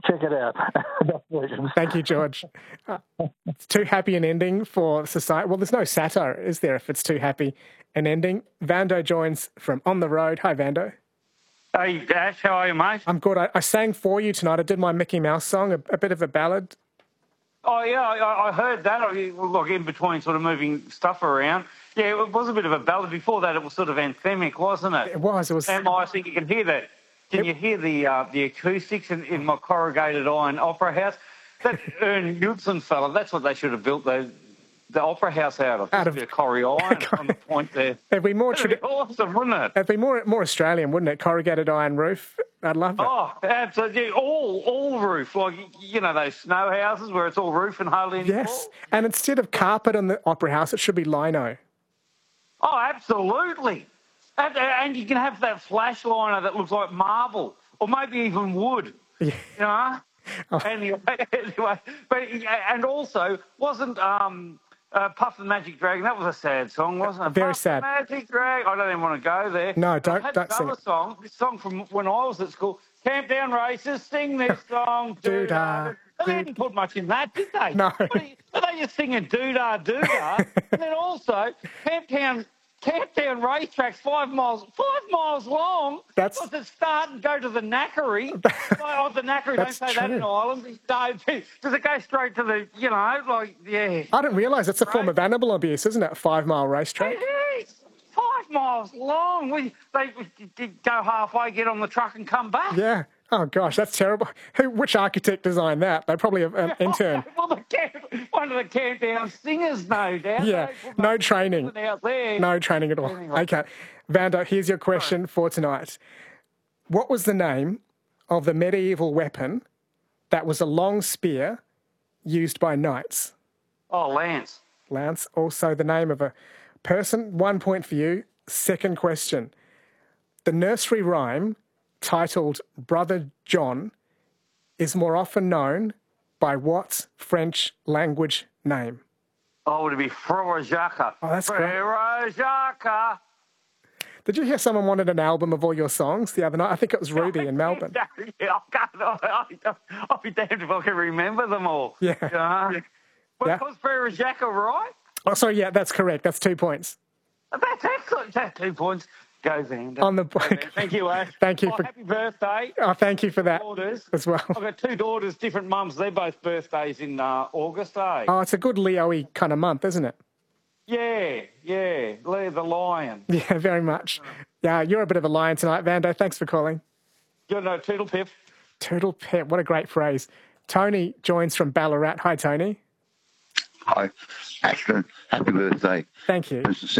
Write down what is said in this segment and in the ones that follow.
check it out. Congratulations. Thank you, George. It's too happy an ending for society. Well, there's no satire, is there, if it's too happy an ending? Vando joins from On the Road. Hi, Vando. Hey, Ash, how are you, mate? I'm good. I sang for you tonight. I did my Mickey Mouse song, a bit of a ballad. Oh, yeah, I heard that. Look, in between sort of moving stuff around. Yeah, it was a bit of a ballad. Before that, it was sort of anthemic, wasn't it? It was. And I think you can hear that. Can you hear the acoustics in my corrugated iron opera house? That Ern Knudsen fella, that's what they should have built the opera house out of. Just a bit of corrie iron on the point there. It'd be more awesome, wouldn't it? It'd be more Australian, wouldn't it? Corrugated iron roof. I'd love it. Oh, absolutely. All roof. Like, you know, those snow houses where it's all roof and hardly any Yes. floor. And instead of carpet on the opera house, it should be lino. Oh, absolutely. And you can have that flash liner that looks like marble or maybe even wood. Yeah. You know? Oh. Anyway, but and also wasn't Puff the Magic Dragon? That was a sad song, wasn't it? Very Puff sad. The Magic Dragon. I don't even want to go there. No, don't sing it. This song from when I was at school. Camp Down Racers, sing this song. Doo-dah. They didn't put much in that, did they? No. But they just singing doo-dah, doo-dah. And then also Camp Down racetracks 5 miles long. That's was it start and go to the Knackery? Oh, the Knackery, don't say that in Ireland. No, does it go straight to the, you know, like, yeah. I didn't realise it's a form of animal abuse, isn't it? A 5 mile racetrack. It is. 5 miles long. They go halfway, get on the truck and come back. Yeah. Oh, gosh, that's terrible. Which architect designed that? They probably have an intern. Well, one of the Camp Down singers, no doubt. Yeah, no training. No training at all. Anyway. Okay. Vando, here's your question for tonight. What was the name of the medieval weapon that was a long spear used by knights? Oh, Lance. Lance. Also the name of a person. 1 point for you. Second question. The nursery rhyme titled Brother John is more often known by what French language name? Oh, would it be Frère Jacques? Oh, that's great. Frère Jacques. Did you hear someone wanted an album of all your songs the other night? I think it was Ruby in Melbourne. Yeah, I'll be damned if I can remember them all. Yeah. But was Frère Jacques right? Oh, sorry, yeah, that's correct. That's 2 points. That's excellent. That's 2 points. Go, Vander. On the Thank you, Ash. Thank you for happy birthday. Oh, thank you for that daughters as well. I've got 2 daughters, different mums. They're both birthdays in August, eh? Oh, it's a good Leo-y kind of month, isn't it? Yeah. Leo the lion. Yeah, very much. Yeah, you're a bit of a lion tonight, Vando. Thanks for calling. You know, Toodle Pip. Toodle Pip, what a great phrase. Tony joins from Ballarat. Hi, Tony. Hi, Ashton. Happy birthday. Thank you. Princess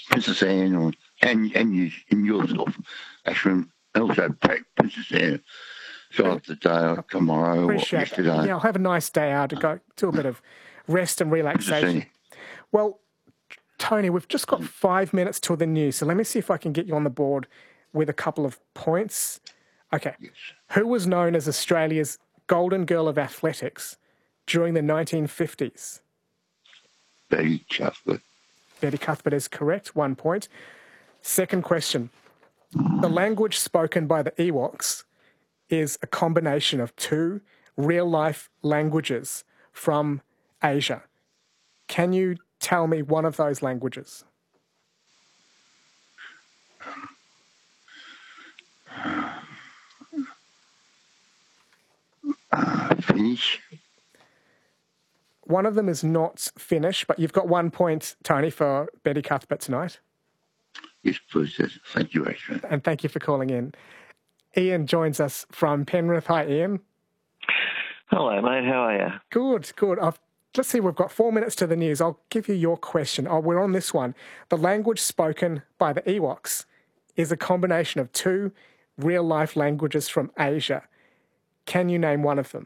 Anne, and yourself, Ashton. Also, Princess Anne. So after the day tomorrow or yesterday. Yeah, I'll have a nice day out to go do a bit of rest and relaxation. Well, Tony, we've just got 5 minutes till the news, so let me see if I can get you on the board with a couple of points. Okay. Yes. Who was known as Australia's Golden Girl of Athletics during the 1950s? Betty Cuthbert. Betty Cuthbert is correct. 1 point. Second question. The language spoken by the Ewoks is a combination of 2 real-life languages from Asia. Can you tell me one of those languages? Finnish. One of them is not Finnish, but you've got 1 point, Tony, for Betty Cuthbert tonight. Yes, please. Thank you, Ashton. And thank you for calling in. Ian joins us from Penrith. Hi, Ian. Hello, mate. How are you? Good. Let's see, we've got 4 minutes to the news. I'll give you your question. We're on this one. The language spoken by the Ewoks is a combination of 2 real-life languages from Asia. Can you name one of them?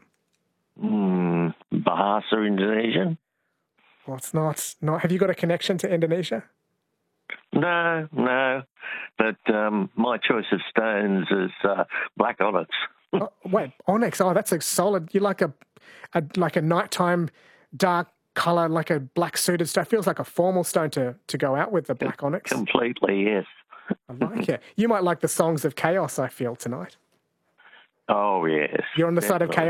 Bahasa Indonesian? Well, it's not. Have you got a connection to Indonesia? No. But my choice of stones is black onyx. Wait, onyx. Oh, that's a solid. You like a nighttime dark colour, like a black suited stone. It feels like a formal stone to go out with, the black onyx. Completely, yes. I like it. You might like the Songs of Chaos, I feel, tonight. Oh, yes. You're on the side of chaos.